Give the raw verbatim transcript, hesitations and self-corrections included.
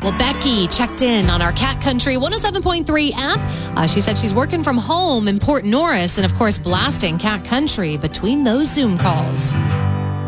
Well, Becky checked in on our Cat Country one oh seven point three app. Uh, she said she's working from home in Port Norris and, of course, blasting Cat Country between those Zoom calls.